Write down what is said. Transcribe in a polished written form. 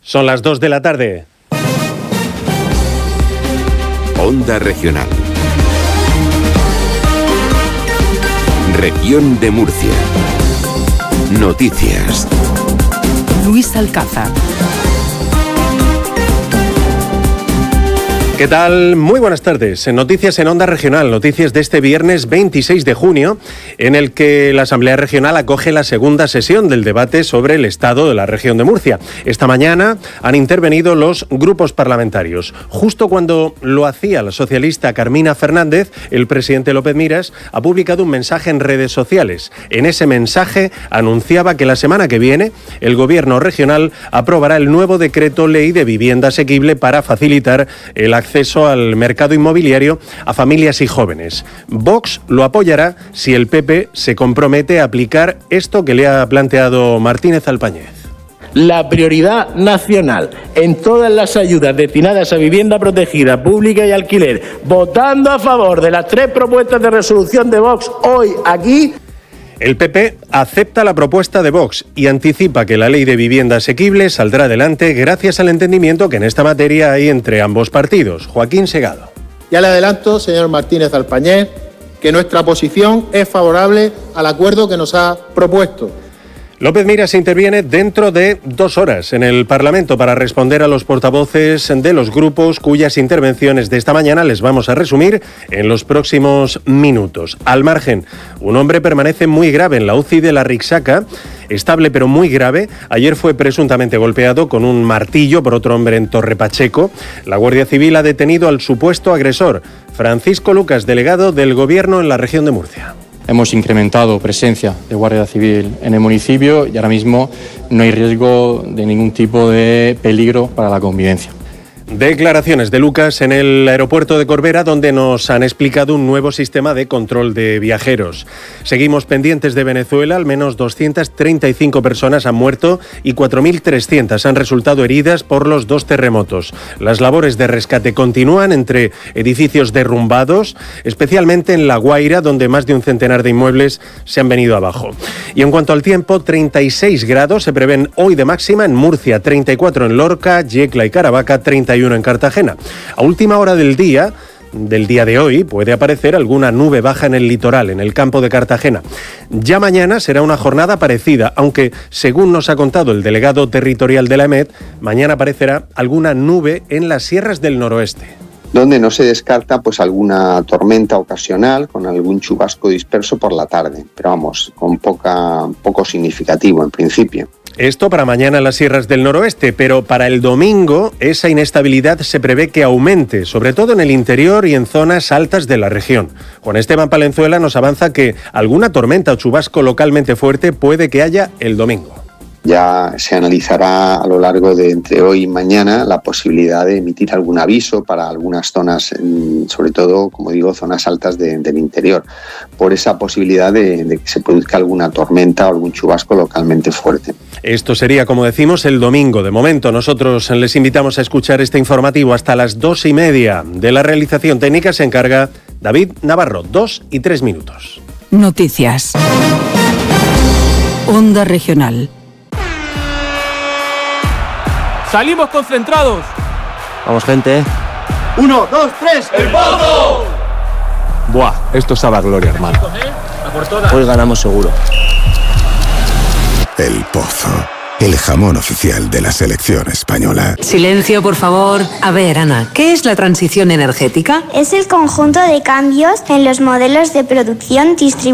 Son las 2 de la tarde. Onda Regional. Región de Murcia. Noticias. Luis Alcázar. ¿Qué tal? Muy buenas tardes. Noticias en Onda Regional, noticias de este viernes 26 de junio, en el que la Asamblea Regional acoge la segunda sesión del debate sobre el estado de la región de Murcia. Esta mañana han intervenido los grupos parlamentarios. Justo cuando lo hacía la socialista Carmina Fernández, el presidente López Miras ha publicado un mensaje en redes sociales. En ese mensaje anunciaba que la semana que viene el Gobierno regional aprobará el nuevo decreto ley de vivienda asequible para facilitar el acceso al mercado inmobiliario a familias y jóvenes. Vox lo apoyará si el PP se compromete a aplicar esto que le ha planteado Martínez Alpañez. La prioridad nacional en todas las ayudas destinadas a vivienda protegida, pública y alquiler, votando a favor de las 3 propuestas de resolución de Vox hoy aquí. El PP acepta la propuesta de Vox y anticipa que la ley de vivienda asequible saldrá adelante gracias al entendimiento que en esta materia hay entre ambos partidos. Joaquín Segado. Ya le adelanto, señor Martínez Alpañez, que nuestra posición es favorable al acuerdo que nos ha propuesto. López Miras interviene dentro de 2 horas en el Parlamento para responder a los portavoces de los grupos cuyas intervenciones de esta mañana les vamos a resumir en los próximos minutos. Al margen, un hombre permanece muy grave en la UCI de la Rixaca, estable pero muy grave. Ayer fue presuntamente golpeado con un martillo por otro hombre en Torre Pacheco. La Guardia Civil ha detenido al supuesto agresor, Francisco Lucas, delegado del Gobierno en la región de Murcia. Hemos incrementado presencia de Guardia Civil en el municipio y ahora mismo no hay riesgo de ningún tipo de peligro para la convivencia. Declaraciones de Lucas en el aeropuerto de Corbera, donde nos han explicado un nuevo sistema de control de viajeros. Seguimos pendientes de Venezuela, al menos 235 personas han muerto y 4.300 han resultado heridas por los 2 terremotos. Las labores de rescate continúan entre edificios derrumbados, especialmente en La Guaira, donde más de un centenar de inmuebles se han venido abajo. Y en cuanto al tiempo, 36 grados se prevén hoy de máxima en Murcia, 34 en Lorca, Yecla y Caravaca, 31 en Cartagena. A última hora del día de hoy puede aparecer alguna nube baja en el litoral, en el campo de Cartagena. Ya mañana será una jornada parecida, aunque según nos ha contado el delegado territorial de la EMET, mañana aparecerá alguna nube en las sierras del noroeste. Donde no se descarta pues alguna tormenta ocasional con algún chubasco disperso por la tarde, pero vamos, con poco significativo en principio. Esto para mañana en las sierras del noroeste, pero para el domingo esa inestabilidad se prevé que aumente, sobre todo en el interior y en zonas altas de la región. Juan Esteban Palenzuela nos avanza que alguna tormenta o chubasco localmente fuerte puede que haya el domingo. Ya se analizará a lo largo de entre hoy y mañana la posibilidad de emitir algún aviso para algunas zonas, sobre todo, como digo, zonas altas del interior, por esa posibilidad de que se produzca alguna tormenta o algún chubasco localmente fuerte. Esto sería, como decimos, el domingo. De momento, nosotros les invitamos a escuchar este informativo hasta las 2:30. De la realización técnica se encarga David Navarro, 2 y 3 minutos. Noticias. Onda Regional. ¡Salimos concentrados! Vamos, gente. 1, 2, 3, ¡el Pozo! Buah, esto sabe a gloria, hermano. Hoy ganamos seguro. El Pozo, el jamón oficial de la selección española. Silencio, por favor. A ver, Ana, ¿qué es la transición energética? Es el conjunto de cambios en los modelos de producción, distribución